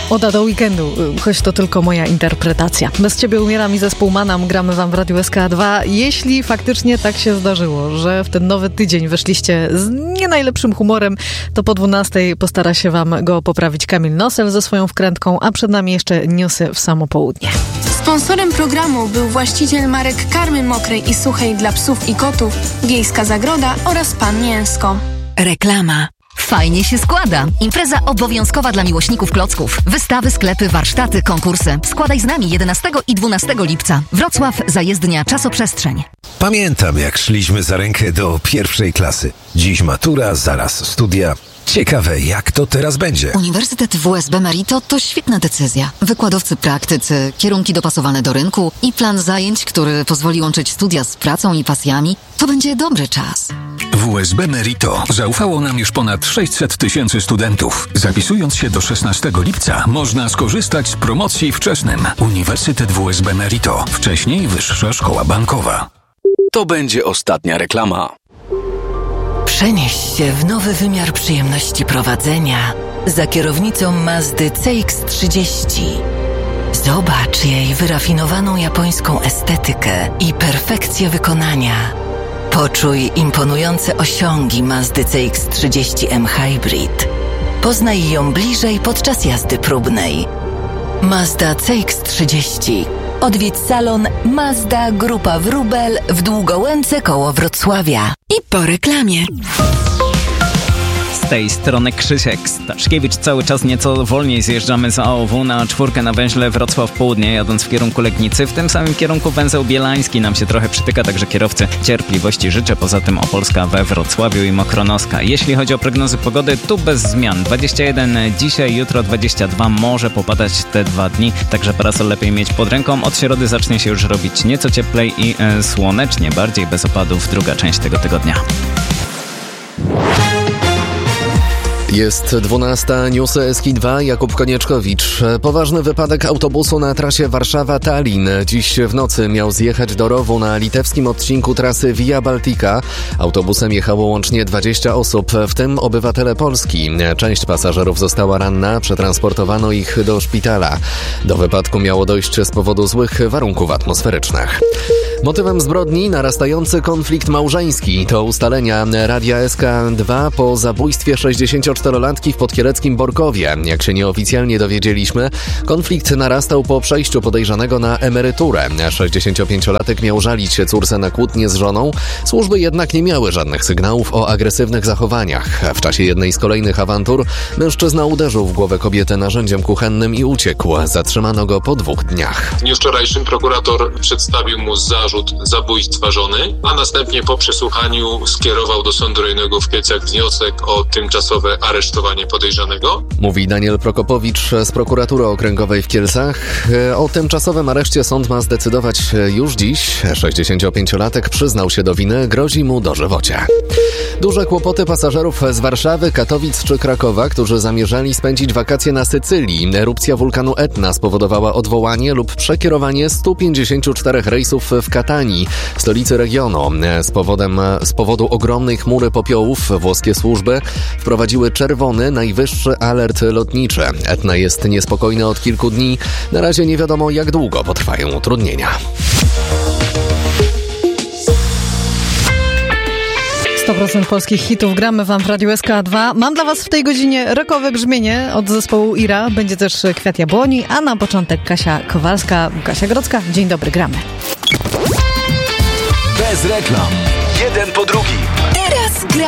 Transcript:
Oda do weekendu, choć to tylko moja interpretacja. Bez ciebie umieram i zespół Manam gramy wam w Radiu SK2. Jeśli faktycznie tak się zdarzyło, że w ten nowy tydzień weszliście z nie najlepszym humorem, to po 12 postara się wam go poprawić Kamil Nosel ze swoją wkrętką, a przed nami jeszcze newsy w samo południe. Sponsorem programu był właściciel marek karmy mokrej i suchej dla psów i kotów, Wiejska Zagroda oraz Pan Mięsko. Reklama. Fajnie się składa. Impreza obowiązkowa dla miłośników klocków. Wystawy, sklepy, warsztaty, konkursy. Składaj z nami 11 i 12 lipca. Wrocław, zajezdnia Czasoprzestrzeń. Pamiętam, jak szliśmy za rękę do pierwszej klasy. Dziś matura, zaraz studia. Ciekawe, jak to teraz będzie. Uniwersytet WSB Merito to świetna decyzja. Wykładowcy praktycy, kierunki dopasowane do rynku i plan zajęć, który pozwoli łączyć studia z pracą i pasjami. To będzie dobry czas. WSB Merito zaufało nam już ponad 600 000 studentów. Zapisując się do 16 lipca można skorzystać z promocji wczesnym. Uniwersytet WSB Merito. Wcześniej Wyższa Szkoła Bankowa. To będzie ostatnia reklama. Przenieś się w nowy wymiar przyjemności prowadzenia za kierownicą Mazdy CX-30. Zobacz jej wyrafinowaną japońską estetykę i perfekcję wykonania. Poczuj imponujące osiągi Mazdy CX-30M Hybrid. Poznaj ją bliżej podczas jazdy próbnej. Mazda CX-30. Odwiedź salon Mazda Grupa Wróbel w Długołęce koło Wrocławia. I po reklamie. Z tej strony Krzysiek Staszkiewicz. Cały czas nieco wolniej zjeżdżamy z AOW na 4 na węźle Wrocław Południe, jadąc w kierunku Legnicy. W tym samym kierunku węzeł bielański nam się trochę przytyka, także kierowcy cierpliwości życzę. Poza tym Opolska we Wrocławiu i Mokronoska. Jeśli chodzi o prognozy pogody, tu bez zmian. 21 dzisiaj, jutro 22, może popadać te 2 dni, także parasol lepiej mieć pod ręką. Od środy zacznie się już robić nieco cieplej i słonecznie, bardziej bez opadów druga część tego tygodnia. Jest 12, newsy SK2, Jakub Konieczkowicz. Poważny wypadek autobusu na trasie Warszawa-Tallin. Dziś w nocy miał zjechać do rowu na litewskim odcinku trasy Via Baltica. Autobusem jechało łącznie 20 osób, w tym obywatele Polski. Część pasażerów została ranna, przetransportowano ich do szpitala. Do wypadku miało dojść z powodu złych warunków atmosferycznych. Motywem zbrodni narastający konflikt małżeński. To ustalenia Radia SK2 po zabójstwie 64-latki w podkieleckim Borkowie. Jak się nieoficjalnie dowiedzieliśmy, konflikt narastał po przejściu podejrzanego na emeryturę. 65-latek miał żalić się córce na kłótnię z żoną. Służby jednak nie miały żadnych sygnałów o agresywnych zachowaniach. W czasie jednej z kolejnych awantur mężczyzna uderzył w głowę kobiety narzędziem kuchennym i uciekł. Zatrzymano go po 2 dniach. W dniu wczorajszym prokurator przedstawił mu zarzut zabójstwa żony, a następnie po przesłuchaniu skierował do Sądu Rejonowego w Kielcach wniosek o tymczasowe aresztowanie podejrzanego. Mówi Daniel Prokopowicz z prokuratury okręgowej w Kielcach. O tymczasowym areszcie sąd ma zdecydować już dziś. 65-latek przyznał się do winy, grozi mu dożywocie. Duże kłopoty pasażerów z Warszawy, Katowic czy Krakowa, którzy zamierzali spędzić wakacje na Sycylii. Erupcja wulkanu Etna spowodowała odwołanie lub przekierowanie 154 rejsów w Katanii, stolicy regionu. Z powodu ogromnej chmury popiołów włoskie służby wprowadziły czerwony, najwyższy alert lotniczy. Etna jest niespokojna od kilku dni. Na razie nie wiadomo, jak długo potrwają utrudnienia. 100% polskich hitów gramy wam w Radiu SK2. Mam dla was w tej godzinie rockowe brzmienie od zespołu Ira. Będzie też Kwiat Jabłoni, a na początek Kasia Kowalska, Kasia Grodzka. Dzień dobry, gramy. Bez reklam. Jeden po drugim. Teraz gra.